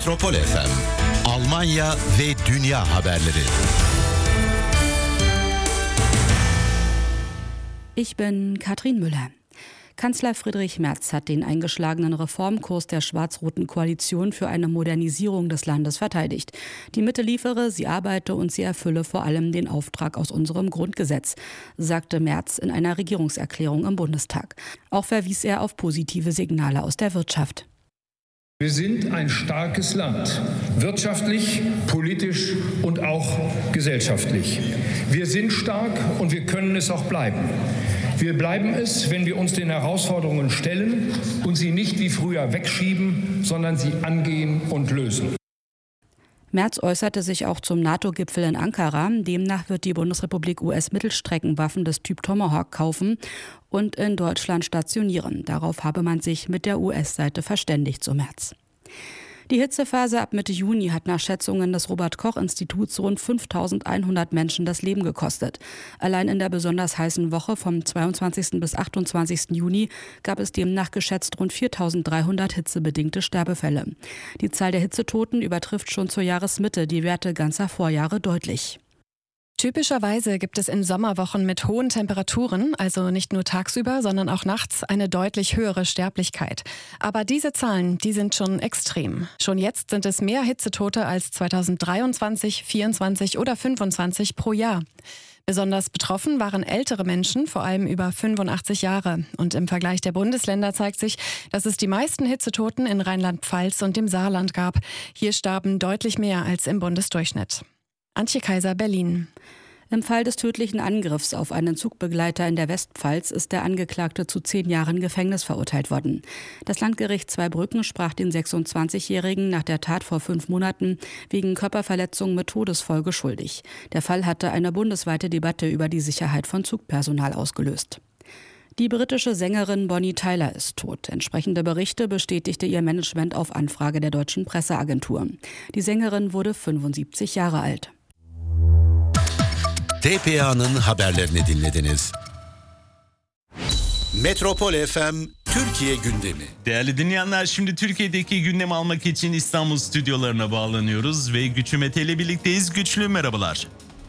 Metropol FM, Almanya ve dünya haberleri. Ich bin Katrin Müller. Kanzler Friedrich Merz hat den eingeschlagenen Reformkurs der schwarz-roten Koalition für eine Modernisierung des Landes verteidigt. Die Mitte liefere, sie arbeite und sie erfülle vor allem den Auftrag aus unserem Grundgesetz, sagte Merz in einer Regierungserklärung im Bundestag. Auch verwies er auf positive Signale aus der Wirtschaft. Wir sind ein starkes Land, wirtschaftlich, politisch und auch gesellschaftlich. Wir sind stark und wir können es auch bleiben. Wir bleiben es, wenn wir uns den Herausforderungen stellen und sie nicht wie früher wegschieben, sondern sie angehen und lösen. Merz äußerte sich auch zum NATO-Gipfel in Ankara. Demnach wird die Bundesrepublik US-Mittelstreckenwaffen des Typ Tomahawk kaufen und in Deutschland stationieren. Darauf habe man sich mit der US-Seite verständigt, so Merz. Die Hitzephase ab Mitte Juni hat nach Schätzungen des Robert-Koch-Instituts rund 5.100 Menschen das Leben gekostet. Allein in der besonders heißen Woche vom 22. bis 28. Juni gab es demnach geschätzt rund 4.300 hitzebedingte Sterbefälle. Die Zahl der Hitzetoten übertrifft schon zur Jahresmitte die Werte ganzer Vorjahre deutlich. Typischerweise gibt es in Sommerwochen mit hohen Temperaturen, also nicht nur tagsüber, sondern auch nachts, eine deutlich höhere Sterblichkeit. Aber diese Zahlen, die sind schon extrem. Schon jetzt sind es mehr Hitzetote als 2023, 24 oder 25 pro Jahr. Besonders betroffen waren ältere Menschen, vor allem über 85 Jahre. Und im Vergleich der Bundesländer zeigt sich, dass es die meisten Hitzetoten in Rheinland-Pfalz und dem Saarland gab. Hier starben deutlich mehr als im Bundesdurchschnitt. Antje Kaiser, Berlin. Im Fall des tödlichen Angriffs auf einen Zugbegleiter in der Westpfalz ist der Angeklagte zu 10 Jahren Gefängnis verurteilt worden. Das Landgericht Zweibrücken sprach den 26-Jährigen nach der Tat vor 5 Monaten wegen Körperverletzung mit Todesfolge schuldig. Der Fall hatte eine bundesweite Debatte über die Sicherheit von Zugpersonal ausgelöst. Die britische Sängerin Bonnie Tyler ist tot. Entsprechende Berichte bestätigte ihr Management auf Anfrage der deutschen Presseagentur. Die Sängerin wurde 75 Jahre alt. TPA'nın haberlerini dinlediniz. Metropol FM Türkiye gündemi. Değerli dinleyenler, şimdi Türkiye'deki gündemi almak için İstanbul stüdyolarına bağlanıyoruz ve Güçlü Mete ile birlikteyiz. Güçlü, merhabalar.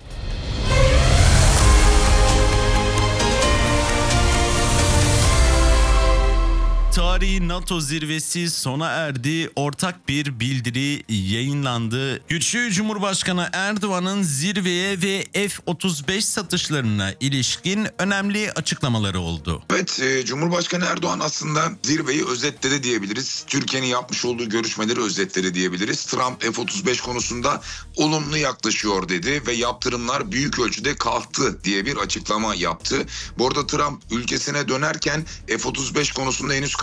Tarihi NATO zirvesi sona erdi. Ortak bir bildiri yayınlandı. Güçlü, Cumhurbaşkanı Erdoğan'ın zirveye ve F-35 satışlarına ilişkin önemli açıklamaları oldu. Evet, Cumhurbaşkanı Erdoğan aslında zirveyi özetledi diyebiliriz. Türkiye'nin yapmış olduğu görüşmeleri özetledi diyebiliriz. Trump F-35 konusunda olumlu yaklaşıyor dedi ve yaptırımlar büyük ölçüde kalktı diye bir açıklama yaptı. Bu arada Trump ülkesine dönerken F-35 konusunda henüz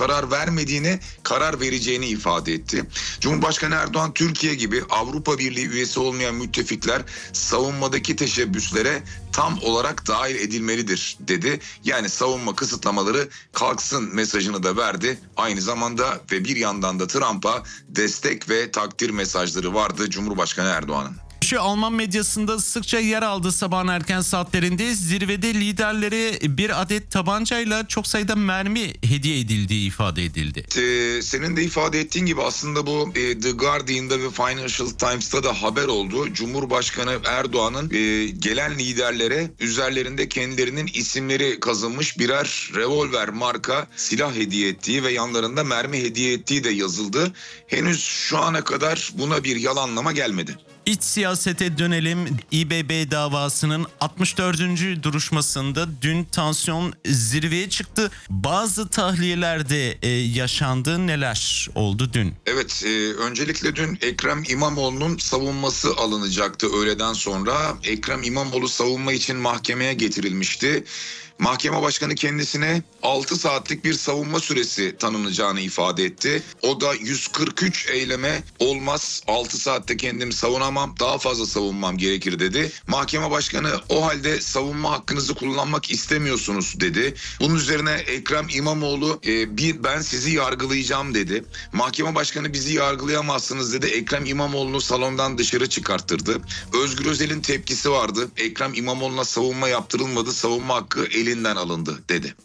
karar vereceğini ifade etti. Cumhurbaşkanı Erdoğan, Türkiye gibi Avrupa Birliği üyesi olmayan müttefikler savunmadaki teşebbüslere tam olarak dahil edilmelidir dedi. Yani savunma kısıtlamaları kalksın mesajını da verdi. Aynı zamanda ve bir yandan da Trump'a destek ve takdir mesajları vardı Cumhurbaşkanı Erdoğan'ın. Şu Alman medyasında sıkça yer aldı sabahın erken saatlerinde. Zirvede liderlere bir adet tabancayla çok sayıda mermi hediye edildiği ifade edildi. Senin de ifade ettiğin gibi aslında bu The Guardian'da ve Financial Times'ta da haber oldu. Cumhurbaşkanı Erdoğan'ın gelen liderlere üzerlerinde kendilerinin isimleri kazınmış birer revolver marka silah hediye ettiği ve yanlarında mermi hediye ettiği de yazıldı. Henüz şu ana kadar buna bir yalanlama gelmedi. İç siyasete dönelim. İBB davasının 64. duruşmasında dün tansiyon zirveye çıktı. Bazı tahliyelerde yaşandı. Neler oldu dün? Evet, öncelikle dün Ekrem İmamoğlu'nun savunması alınacaktı öğleden sonra. Ekrem İmamoğlu savunma için mahkemeye getirilmişti. Mahkeme başkanı kendisine 6 saatlik bir savunma süresi tanınacağını ifade etti. O da 143 eyleme olmaz, 6 saatte kendimi savunamam, daha fazla savunmam gerekir dedi. Mahkeme başkanı o halde savunma hakkınızı kullanmak istemiyorsunuz dedi. Bunun üzerine Ekrem İmamoğlu ben sizi yargılayacağım dedi. Mahkeme başkanı bizi yargılayamazsınız dedi. Ekrem İmamoğlu'nu salondan dışarı çıkarttırdı. Özgür Özel'in tepkisi vardı. Ekrem İmamoğlu'na savunma yaptırılmadı, savunma hakkı elinden alındı dedi.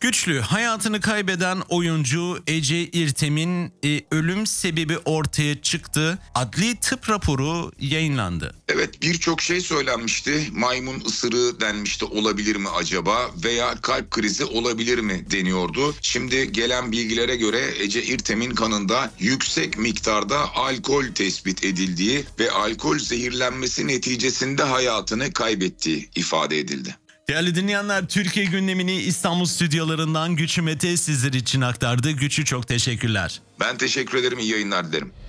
Güçlü, hayatını kaybeden oyuncu Ece İrtem'in ölüm sebebi ortaya çıktı. Adli tıp raporu yayınlandı. Evet, birçok şey söylenmişti. Maymun ısırığı denmişti, olabilir mi acaba, veya kalp krizi olabilir mi deniyordu. Şimdi gelen bilgilere göre Ece İrtem'in kanında yüksek miktarda alkol tespit edildiği ve alkol zehirlenmesi neticesinde hayatını kaybettiği ifade edildi. Değerli dinleyenler, Türkiye gündemini İstanbul stüdyolarından Güçlü Mete sizler için aktardı. Güçlü, çok teşekkürler. Ben teşekkür ederim, iyi yayınlar dilerim.